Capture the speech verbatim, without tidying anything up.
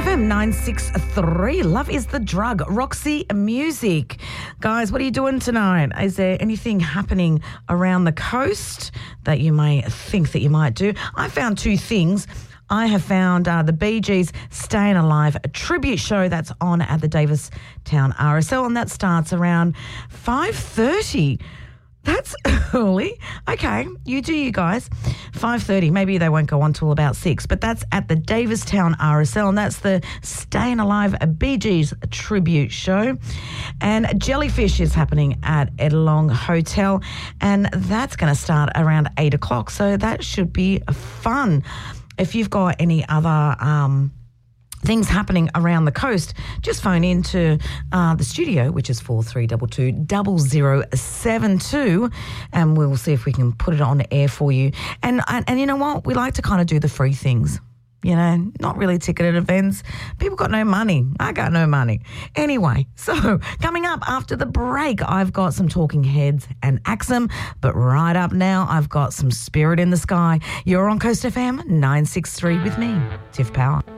F M nine six three. Love is the drug. Roxy Music. Guys, what are you doing tonight? Is there anything happening around the coast that you may think that you might do? I found two things. I have found uh, the Bee Gees Staying Alive, a tribute show that's on at the Davistown R S L, and that starts around five thirty. That's early. Okay, you do you guys. five thirty, maybe they won't go on till about six, but that's at the Davistown R S L, and that's the Staying Alive Bee Gees tribute show. And Jellyfish is happening at Edlong Hotel, and that's going to start around eight o'clock, so that should be fun. If you've got any other um, things happening around the coast, just phone in to uh, the studio, which is four three two two, zero zero seven two, and we'll see if we can put it on air for you. And, and and you know what? We like to kind of do the free things. You know, not really ticketed events. People got no money. I got no money. Anyway, so coming up after the break, I've got some Talking Heads and Axum, but right up now, I've got some Spirit in the Sky. You're on Coast F M nine six three with me, Tiff Power.